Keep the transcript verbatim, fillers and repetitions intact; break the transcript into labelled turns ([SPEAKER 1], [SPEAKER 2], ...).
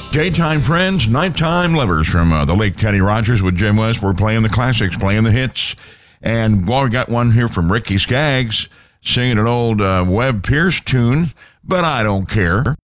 [SPEAKER 1] Daytime friends, nighttime lovers from uh, the late Kenny Rogers with Jim West. We're playing the classics, playing the hits. And well, we got one here from Ricky Skaggs singing an old uh, Webb Pierce tune, but I don't care.